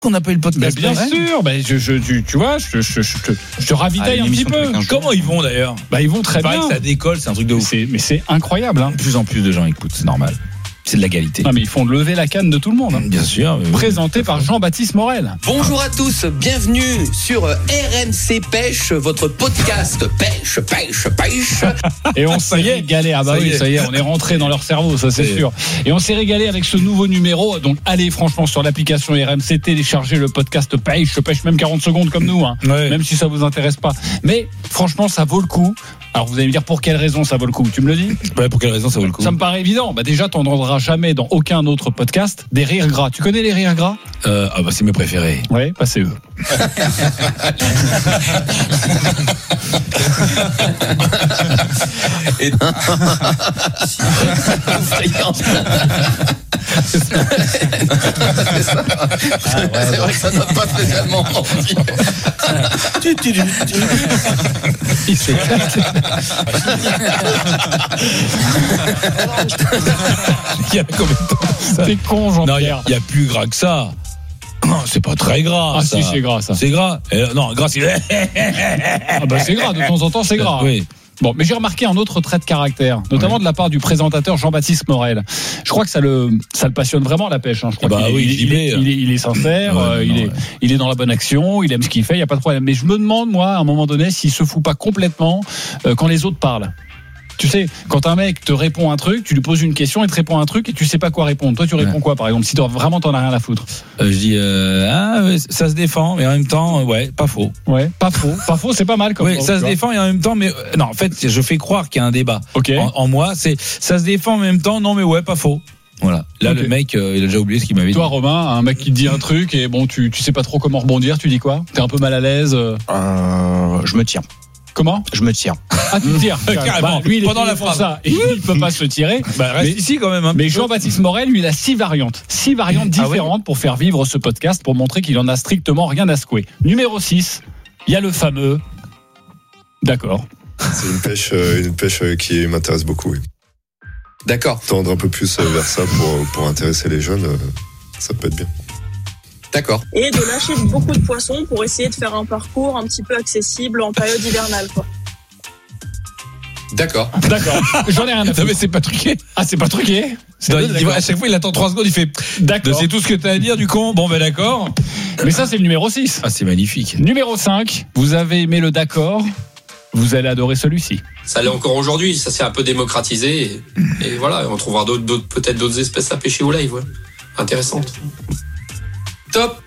qu'on n'a pas eu le podcast. Bien sûr, tu vois, je te ravitaille un petit peu. Comment ils vont d'ailleurs? Ils vont très bien. Ça décolle, c'est un truc de ouf. Mais c'est incroyable. De plus en plus de gens écoutent, c'est normal. C'est de la qualité. Non, mais ils font lever la canne de tout le monde. Bien sûr. Présenté par Jean-Baptiste Morel. Bonjour à tous, bienvenue sur RMC Pêche, votre podcast pêche. Et on s'est régalé. Ah bah oui, ça y est, on est rentré dans leur cerveau, ça c'est sûr. Et on s'est régalé avec ce nouveau numéro. Donc allez franchement sur l'application RMC, téléchargez le podcast pêche même 40 secondes comme nous, même si ça vous intéresse pas. Mais franchement, ça vaut le coup. Alors vous allez me dire pour quelle raison ça vaut le coup? Tu me le dis? Ouais, pour quelle raison ça vaut le coup? Ça me paraît évident. Déjà, tu n'entendras jamais dans aucun autre podcast des rires gras. Tu connais les rires gras? C'est mes préférés. Ouais, c'est eux. C'est vrai que ça donne pas spécialement envie. Il s'éclate. Il y a combien de temps ça? T'es con, Jean-Pierre. Non, il y a plus gras que ça. Non, c'est pas très gras. Ah ça. si, c'est gras ça. C'est gras. Non, gras c'est. C'est gras, de temps en temps c'est gras. Oui. Bon, mais j'ai remarqué un autre trait de caractère, notamment de la part du présentateur Jean-Baptiste Morel. Je crois que ça le passionne vraiment la pêche. Je crois qu'il est sincère, il est dans la bonne action, il aime ce qu'il fait, il y a pas de problème. Mais je me demande moi, à un moment donné, s'il se fout pas complètement quand les autres parlent. Tu sais, quand un mec te répond un truc, tu lui poses une question, il te répond un truc et tu sais pas quoi répondre. Toi, tu réponds quoi, par exemple, si vraiment t'en as rien à foutre? Je dis, ça se défend, mais en même temps, pas faux. Ouais, pas faux, c'est pas mal comme ça se défend et en même temps, mais non, en fait, je fais croire qu'il y a un débat. Okay. En moi, ça se défend en même temps, non, mais pas faux. Voilà. Là, le mec, il a déjà oublié ce qu'il m'avait dit. Toi, Romain, un mec qui te dit un truc et bon, tu sais pas trop comment rebondir, tu dis quoi? T'es un peu mal à l'aise? Je me tire. Comment? Je me tire. Ah, tu te tires carrément. Lui, il pendant la phrase. Ça, et il peut pas se tirer. Reste ici quand même. Mais Jean-Baptiste Morel, lui, il a 6 variantes différentes pour faire vivre ce podcast, pour montrer qu'il en a strictement rien à secouer. Numéro 6, il y a le fameux. D'accord. C'est une pêche qui m'intéresse beaucoup. Oui. D'accord. Tendre un peu plus vers ça pour intéresser les jeunes, ça peut être bien. D'accord. Et de lâcher beaucoup de poissons pour essayer de faire un parcours un petit peu accessible en période hivernale, quoi. D'accord. J'en ai rien à foutre. Non, mais c'est pas truqué. Ah, c'est pas truqué. À chaque fois, il attend 3 secondes, il fait. D'accord. C'est tout ce que t'as à dire, du con. Bon, d'accord. Mais ça, c'est le numéro 6. Ah, c'est magnifique. Numéro 5, vous avez aimé le d'accord. Vous allez adorer celui-ci. Ça l'est encore aujourd'hui, ça s'est un peu démocratisé et voilà, on trouvera peut-être d'autres espèces à pêcher au live, intéressantes. Top.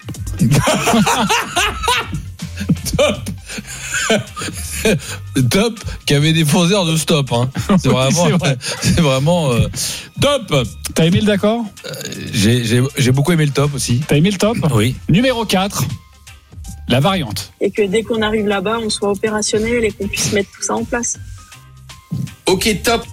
Top qui avait des faux airs de stop. C'est vraiment top. T'as aimé le d'accord? J'ai beaucoup aimé le top aussi. T'as aimé le top? Oui. Numéro 4, la variante. Et que dès qu'on arrive là-bas, on soit opérationnel et qu'on puisse mettre tout ça en place. Ok, top.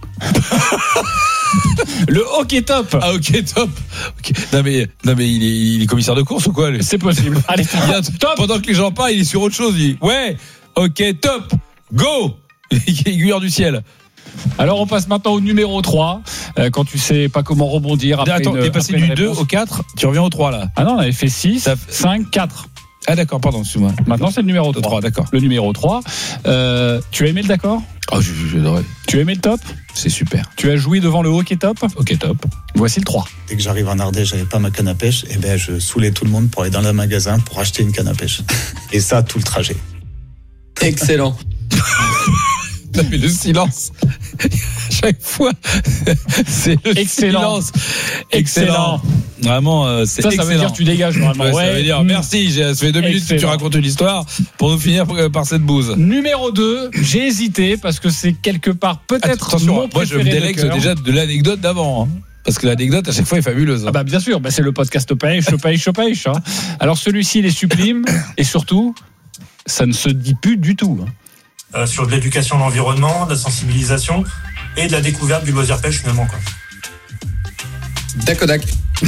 Le hockey top. Ah, ok, top. Okay. Non mais il est commissaire de course ou quoi, lui? C'est possible. Allez, top. Pendant que les gens parlent, il est sur autre chose. Il dit ouais, ok, top, go. Aiguilleur du ciel. Alors on passe maintenant au numéro 3. Quand tu sais pas comment rebondir. Attends, t'es passé du 2 au 4, tu reviens au 3 là. Ah non, on avait fait 6, 5, 4. Ah d'accord, pardon, excuse-moi. Maintenant c'est le numéro 3. D'accord. Le numéro 3. Tu as aimé le d'accord? Oh, j'ai adoré. Tu as aimé le top? C'est super. Tu as joui devant le hockey top? Ok, top. Voici le 3. Dès que j'arrive en Ardèche, j'avais pas ma canne à pêche, et je saoulais tout le monde pour aller dans le magasin pour acheter une canne à pêche. Et ça, tout le trajet. Excellent. Non, mais le silence. Chaque fois, c'est le silence. Excellent. Vraiment, c'est excellent. Ça veut dire que tu dégages normalement. Ça veut dire merci. Ça fait 2 minutes que tu racontes une histoire pour nous finir par cette bouse. Numéro 2, j'ai hésité parce que c'est quelque part peut-être. Attention, moi je me délègue déjà de l'anecdote d'avant. Parce que l'anecdote à chaque fois est fabuleuse. Ah bah bien sûr, c'est le podcast pêche. Alors celui-ci il est sublime et surtout, ça ne se dit plus du tout. Sur de l'éducation de l'environnement, de la sensibilisation et de la découverte du loisir pêche finalement, quoi. Dakodak.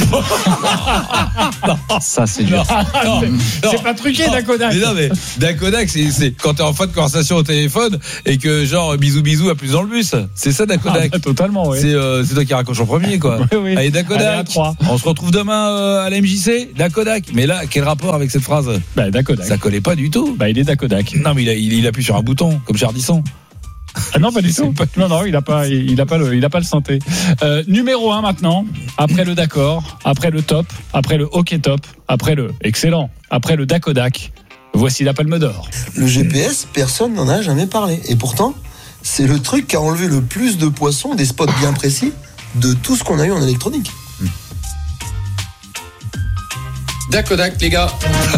Ça, c'est dur. C'est pas truqué, Dakodak. Mais Dakodak, c'est quand t'es en fin de conversation au téléphone et que genre bisous à plus dans le bus. C'est ça, Dakodak. Totalement, oui. C'est toi qui raccroche en premier, quoi. Oui. Allez, Dakodak. Allez, à 3. On se retrouve demain à la MJC. Dakodak. Mais là, quel rapport avec cette phrase? Dakodak. Ça collait pas du tout. Il est Dakodak. Non, mais il appuie sur un bouton, comme Chardisson. Ah non, pas du tout. Non, il a pas le synthé. Numéro 1 maintenant. Après le d'accord, après le top, après le hockey top, après le excellent, après le Dakodak. Voici la Palme d'Or. Le GPS, personne n'en a jamais parlé. Et pourtant, c'est le truc qui a enlevé le plus de poissons, des spots bien précis, de tout ce qu'on a eu en électronique. Dakodak, les gars.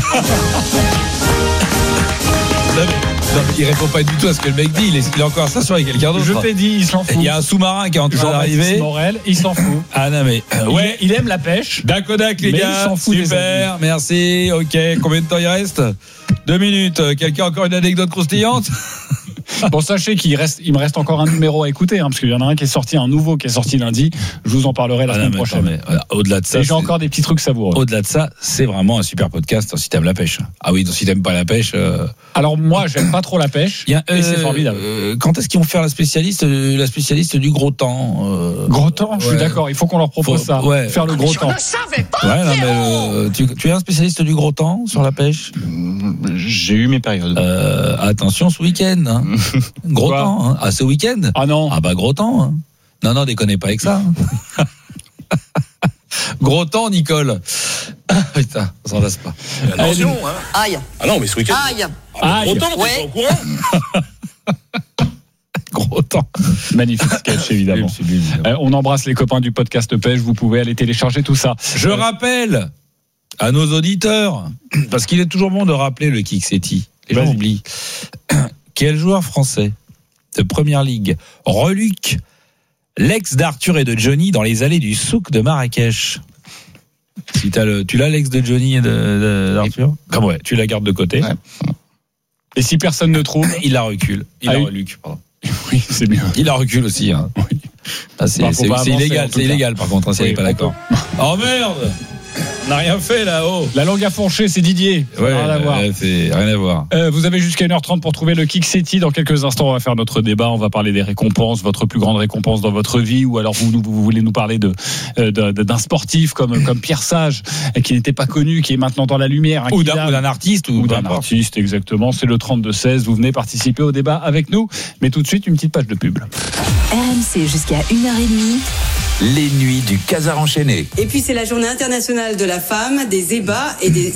Non, il répond pas du tout à ce que le mec dit. Il est en conversation avec quelqu'un d'autre. Je t'ai dit, il s'en fout. Il y a un sous-marin qui est en train d'arriver. Morel, il s'en fout. Ah non mais il aime la pêche. Dakodak, les gars. Il s'en fout. Super, merci. Ok, combien de temps il reste? 2 minutes. Quelqu'un a encore une anecdote croustillante? Bon, sachez qu'il me reste encore un numéro à écouter, parce qu'il y en a un qui est sorti, un nouveau qui est sorti lundi. Je vous en parlerai la semaine prochaine. Au-delà de ça, j'ai encore des petits trucs savoureux. Au-delà de ça, c'est vraiment un super podcast si t'aimes la pêche. Ah oui, donc si t'aimes pas la pêche. Alors moi, j'aime pas trop la pêche. Et c'est formidable. Quand est-ce qu'ils vont faire la spécialiste du gros temps? Gros temps, je suis d'accord. Il faut qu'on leur propose ça. Ouais. Faire le gros temps. Je ne savais pas. Tu es un spécialiste du gros temps sur la pêche? J'ai eu mes périodes. Attention ce week-end. Hein. Gros temps. Hein. Ah, ce week-end? Ah non. Ah bah gros temps. Hein. Non, déconnez pas avec ça. Gros temps, Nicole. Putain, on s'en lasse pas. Attention, hein. Aïe. Ah non, mais ce week-end. Aïe. Gros temps, ouais. Au courant. Gros temps. Magnifique sketch, évidemment. On embrasse les copains du podcast Pêche. Vous pouvez aller télécharger tout ça. Je rappelle à nos auditeurs, parce qu'il est toujours bon de rappeler le Kiksetti. Les gens oublient. Quel joueur français de Première Ligue reluque l'ex d'Arthur et de Johnny dans les allées du souk de Marrakech? Si tu l'as l'ex de Johnny et d'Arthur? Ah ouais, tu la gardes de côté. Ouais. Et si personne ne trouve, il la recule. Il la reluque, pardon. Oui, c'est bien. Il la recule aussi. Hein. Oui. Ah, c'est illégal. C'est illégal par contre, si elle n'est pas d'accord. Oh merde! On n'a rien fait là-haut. La langue à fourcher, c'est Didier. Ouais, rien à voir. C'est rien à voir. Vous avez jusqu'à 1h30 pour trouver le Kiksetti. Dans quelques instants, on va faire notre débat. On va parler des récompenses, votre plus grande récompense dans votre vie, ou alors vous voulez nous parler d'un sportif comme Pierre Sage, qui n'était pas connu, qui est maintenant dans la lumière. Ou d'un artiste. Ou d'un artiste, exactement. C'est le 32-16. Vous venez participer au débat avec nous. Mais tout de suite, une petite page de pub. RMC jusqu'à 1h30. Les nuits du Casar enchaîné. Et puis c'est la journée internationale de la femme, des débats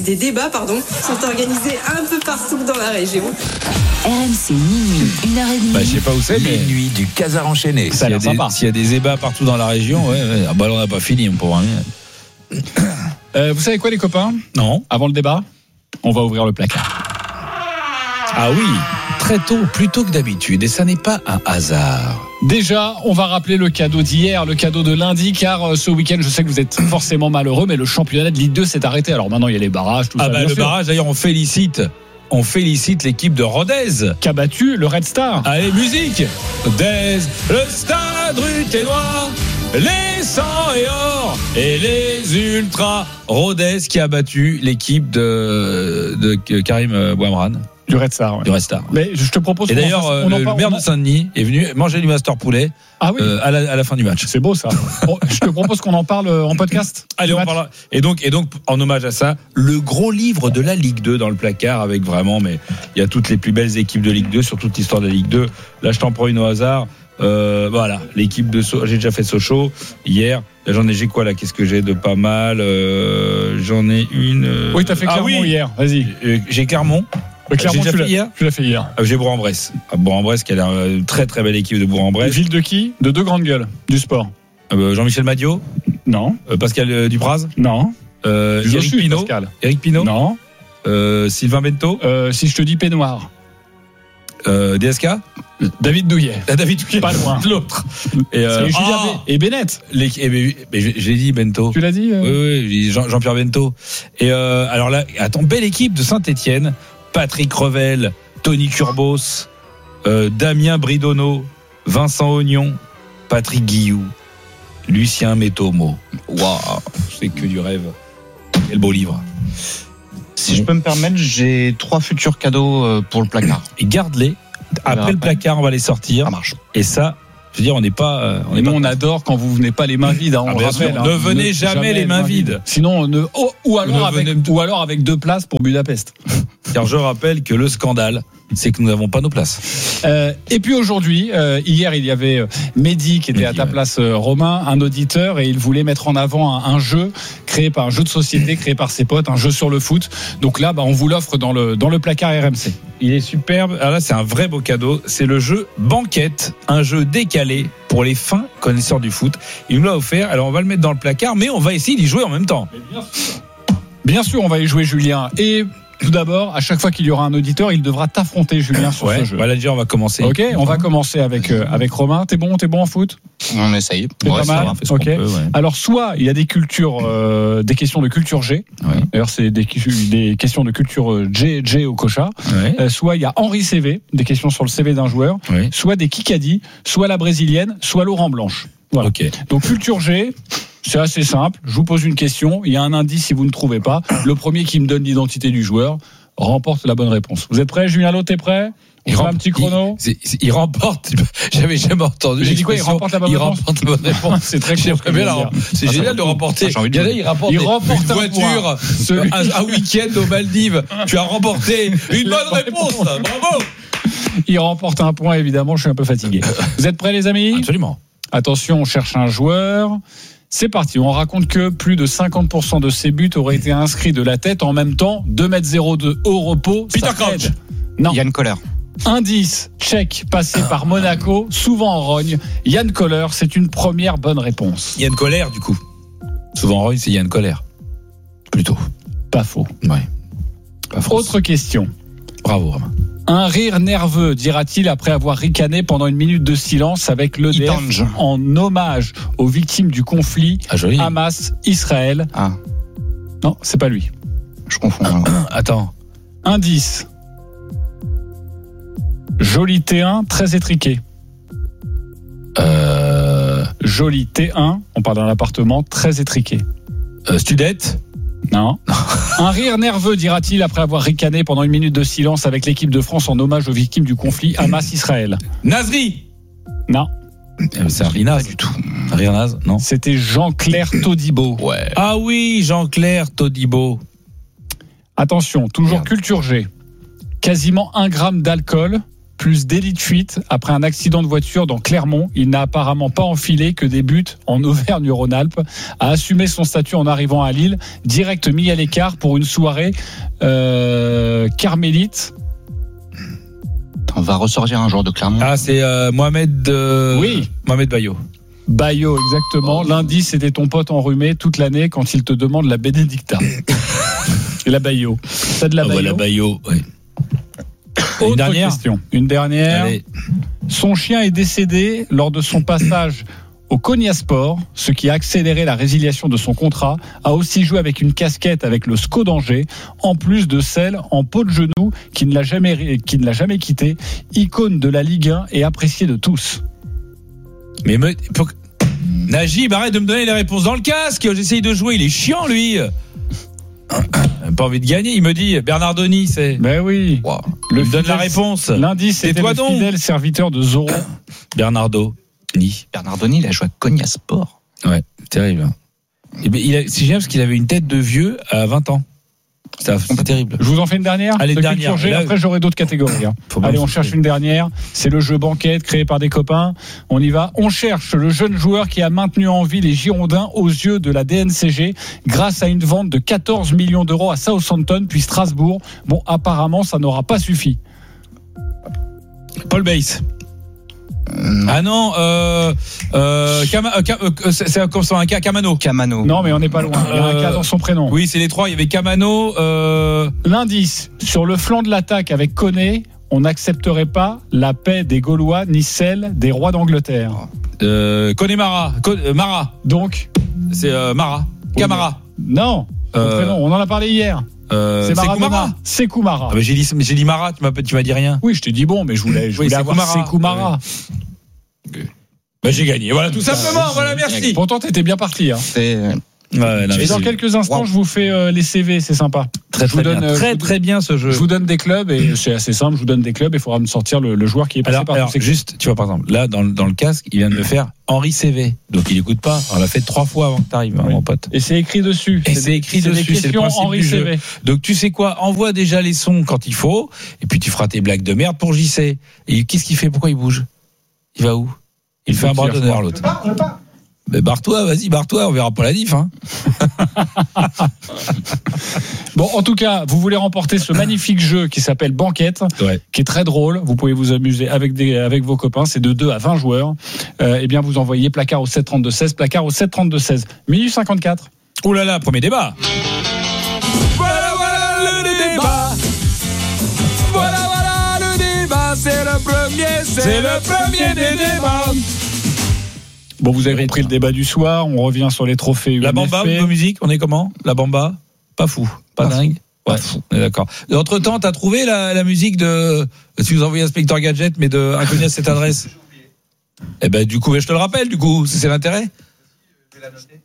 sont organisés un peu partout dans la région. RMC minuit, 1h30. Je sais pas où c'est, mais les nuits du Casar enchaîné. Ça a l'air sympa. S'il y a des ébats partout dans la région, on n'a pas fini, on pourra rien. Vous savez quoi, les copains? Non. Avant le débat, on va ouvrir le placard. Ah oui, très tôt, plus tôt que d'habitude, et ça n'est pas un hasard. Déjà, on va rappeler le cadeau d'hier, le cadeau de lundi, car ce week-end, je sais que vous êtes forcément malheureux, mais le championnat de Ligue 2 s'est arrêté. Alors maintenant, il y a les barrages, tout ça. Le barrage, d'ailleurs, on félicite l'équipe de Rodez qui a battu le Red Star. Allez, musique. Rodez, le stade ruténois, les 100 et or et les ultras. Rodez qui a battu l'équipe de Karim Bouamran. Du Red Star. Ouais. Du Red Star. Mais je te propose. Et d'ailleurs, le maire de Saint-Denis est venu manger du master poulet. Ah oui. À la fin du match. C'est beau ça. Je te propose qu'on en parle en podcast. Allez, on parle. Et donc, en hommage à ça, le gros livre de la Ligue 2 dans le placard avec vraiment, mais il y a toutes les plus belles équipes de Ligue 2 sur toute l'histoire de la Ligue 2. Là, je t'en prends une au hasard. Voilà, l'équipe de j'ai déjà fait Sochaux hier. Là, j'ai quoi là? Qu'est-ce que j'ai de pas mal? J'en ai une. Oui, t'as fait Clermont hier. Vas-y. J'ai Clermont. Clermont, tu l'as fait hier. J'ai Bourg-en-Bresse. Bourg-en-Bresse qui a l'air très très belle équipe de Bourg-en-Bresse. Ville de qui? De deux grandes gueules du sport. Jean-Michel Madiot. Non. Pascal Dupraz. Non. Eric Pinault. Eric Pinault. Non. Sylvain Bento. Si je te dis Peignoir. DSK. David Douillet. David Douillet. Pas loin. L'autre. Et Bennett. J'ai dit Bento. Tu l'as dit Oui, Jean-Pierre Bento. Et alors là, attends, belle équipe de Saint-Étienne. Patrick Revel, Tony Curbos, Damien Bridonneau, Vincent Ognon, Patrick Guillou, Lucien Métomo. Waouh, c'est que du rêve. Quel beau livre. Si je peux me permettre, j'ai 3 futurs cadeaux pour le placard. Et garde-les. Après le placard, on va les sortir. Ça marche. Et ça, je veux dire, on n'est pas. On adore quand vous venez pas les mains vides. On rappelle, ne venez jamais les mains vides. Sinon, ou alors avec 2 places pour Budapest. Car je rappelle que le scandale, c'est que nous n'avons pas nos places. Et puis aujourd'hui, hier, il y avait Mehdi qui était à ta place, Romain, un auditeur, et il voulait mettre en avant un jeu créé par un jeu de société, créé par ses potes, un jeu sur le foot. Donc là, on vous l'offre dans le placard RMC. Il est superbe. Alors là, c'est un vrai beau cadeau. C'est le jeu Banquette, un jeu décalé pour les fins connaisseurs du foot. Il nous l'a offert. Alors on va le mettre dans le placard, mais on va essayer d'y jouer en même temps. Bien sûr, on va y jouer, Julien. Et tout d'abord, à chaque fois qu'il y aura un auditeur, il devra t'affronter, Julien, sur ce jeu. Voilà, déjà, on va commencer. Ok, on va commencer avec Romain. T'es bon en foot? On essaye. C'est pas mal. Okay. Alors, soit il y a des questions de culture G. Ouais. D'ailleurs, c'est des questions de culture G au Cocha. Ouais. Soit il y a Henri CV, des questions sur le CV d'un joueur. Ouais. Soit des Kikadi, soit la brésilienne, soit Laurent Blanche. Voilà. Okay. Donc culture G. C'est assez simple. Je vous pose une question. Il y a un indice si vous ne trouvez pas. Le premier qui me donne l'identité du joueur remporte la bonne réponse. Vous êtes prêts, Julien Lot, t'es prêt? Il fait un petit chrono. Il remporte. J'avais jamais entendu. J'ai dit quoi? Il remporte la bonne réponse. Il remporte la bonne réponse. C'est très bien. C'est génial de remporter. Il remporte une voiture, un week-end aux Maldives. Tu as remporté une bonne réponse. Bravo. Il remporte un point, évidemment. Je suis un peu fatigué. Vous êtes prêts, les amis? Absolument. Attention, on cherche un joueur. C'est parti, on raconte que plus de 50% de ses buts auraient été inscrits de la tête en même temps, 2,02 m au repos. Peter Crouch. Non. Yann Koller. Indice, tchèque, passé par Monaco, souvent en rogne. Yann Koller, c'est une première bonne réponse. Yann Koller, du coup. Souvent en rogne, c'est Yann Koller. Plutôt. Pas faux. Ouais. Pas faux. Autre question. Bravo, Romain. Un rire nerveux, dira-t-il après avoir ricané pendant une minute de silence avec l'EDF en hommage aux victimes du conflit Hamas-Israël. Ah. Non, c'est pas lui. Je confonds. Attends. Indice. Joli T1, très étriqué. Joli T1, on parle d'un appartement très étriqué. Studette. Non. Un rire nerveux, dira-t-il, après avoir ricané pendant une minute de silence avec l'équipe de France en hommage aux victimes du conflit Hamas-Israël. Nasri. Non. C'est un rire du tout. Un rire naze, non. C'était Jean-Claire Todibo. Ouais. Ah oui, Jean-Claire Todibo. Attention, toujours culture G. Quasiment 1 gramme d'alcool, plus délit de fuite après un accident de voiture dans Clermont. Il n'a apparemment pas enfilé que des buts en Auvergne-Rhône-Alpes. A assumé son statut en arrivant à Lille, direct mis à l'écart pour une soirée carmélite. On va ressortir un joueur de Clermont. Ah, c'est Mohamed. Oui. Mohamed Bayo. Bayo, exactement. L'indice, c'était ton pote enrhumé toute l'année quand il te demande la Bénédicta. Et la Bayo. T'as de la Bayo? Ouais, la Bayo, oui. Autre question. Une dernière. Allez. Son chien est décédé lors de son passage au Konyaspor, ce qui a accéléré la résiliation de son contrat. A aussi joué avec une casquette avec le SCO d'Angers, en plus de celle en peau de genou qui ne l'a jamais quitté. Icône de la Ligue 1 et apprécié de tous. Mais Najib, arrête de me donner les réponses dans le casque. J'essaye de jouer. Il est chiant, lui. Pas envie de gagner, il me dit Bernardoni, c'est. Ben oui. Wow. Il me donne la réponse. L'indice, c'était le fidèle serviteur de Zorro. Bernardoni, il a joué à Konyaspor. Ouais, terrible. C'est génial parce qu'il avait une tête de vieux à 20 ans. C'est terrible. Je vous en fais une dernière. Allez, dernière. Après, j'aurai d'autres catégories. Allez, on cherche une dernière. C'est le jeu Banquette créé par des copains. On y va. On cherche le jeune joueur qui a maintenu en vie les Girondins aux yeux de la DNCG grâce à une vente de 14 millions d'euros à Southampton puis Strasbourg. Bon, apparemment, ça n'aura pas suffi. Paul Bass. Ah non, c'est comme ça, un cas Camano. Non, mais on n'est pas loin. Il y a un cas dans son prénom. Oui, c'est les trois. Il y avait Camano. L'indice sur le flanc de l'attaque avec Koné, on n'accepterait pas la paix des Gaulois ni celle des rois d'Angleterre. Connemara. Mara. Donc, c'est Mara. Camara. Non. Prénom, on en a parlé hier. C'est Maradona. Sékou Mara. Ah bah j'ai dit Mara, tu m'as dit rien. Oui, je t'ai dit bon, mais je voulais avoir Sékou Mara. Oui. Bah, j'ai gagné. Voilà, tout simplement. Voilà, merci. Pourtant, t'étais bien parti. Hein. Ouais, et dans quelques instants, je vous fais les CV, c'est sympa. Très bien ce jeu. Je vous donne des clubs et c'est assez simple. Je vous donne des clubs et il faudra me sortir le joueur qui est passé par tous ces clubs. Juste, tu vois, par exemple, là, dans le casque, il vient de me faire Henri CV. Donc, il n'écoute pas. On l'a fait 3 fois avant que tu arrives, mon pote. Et c'est écrit dessus. C'est des questions Henri CV. Donc, tu sais quoi? Envoie déjà les sons quand il faut. Et puis, tu feras tes blagues de merde pour JC. Et qu'est-ce qu'il fait? Pourquoi il bouge? Il va où? Il fait un bras d'honneur, l'autre. Mais barre-toi, on verra pas la diff. Hein. Bon, en tout cas, vous voulez remporter ce magnifique jeu qui s'appelle Banquette, qui est très drôle. Vous pouvez vous amuser avec vos copains. C'est de 2 à 20 joueurs. Eh bien, vous envoyez placard au 732-16, placard au 732-16. Minute 54. Oh là là, premier débat. Voilà le débat. Voilà le débat. C'est le premier des débats. Bon, vous avez compris le débat du soir. On revient sur les trophées UMFP. La Bamba, vos musiques, on est comment? La Bamba? Pas fou. Pas dingue? Ouais, on est d'accord. Entre-temps, t'as trouvé la musique de... Tu nous as envoyé Inspecteur Gadget, mais de Inconnu à cette adresse. Eh ben, du coup, je te le rappelle, c'est l'intérêt. Je vais la noter.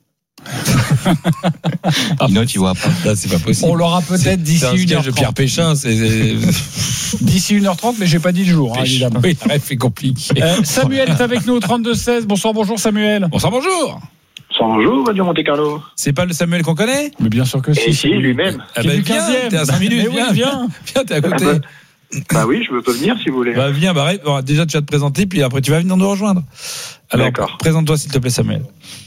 Note, il voit pas. Là, c'est pas possible. On l'aura peut-être d'ici 1h30. de Pierre Péchin, d'ici 1h30, mais j'ai pas dit le jour, évidemment. Oui, c'est compliqué. Samuel est avec nous au 32-16. Bonjour Samuel. Bonjour. Bonjour, Radio Monte Carlo. C'est pas le Samuel qu'on connaît? Mais bien sûr que si. Et si, lui-même. Du 15e. T'es à 5 minutes, viens, t'es à côté. Bah oui, je peux venir si vous voulez. Bah viens, déjà tu vas te présenter, puis après tu vas venir nous rejoindre. Alors, présente-toi s'il te plaît, Samuel.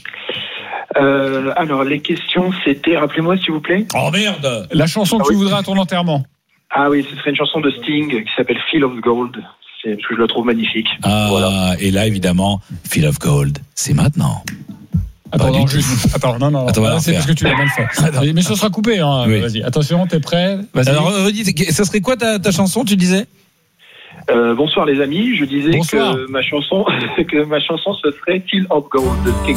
Alors, les questions, c'était, rappelez-moi s'il vous plaît. Oh merde! La chanson que tu voudrais à ton enterrement. Ah oui, ce serait une chanson de Sting qui s'appelle Feel of Gold. Parce que je la trouve magnifique. Ah, voilà. Et là, évidemment, Feel of Gold, c'est maintenant. Attends, non, c'est parce que tu l'as mal fait. Mais ce sera coupé, hein. Oui. Vas-y, attention, t'es prêt? Vas-y. Alors, redis, ça serait quoi ta chanson, tu disais? Bonsoir les amis, je disais que ma chanson ce serait Feel of Gold de Sting.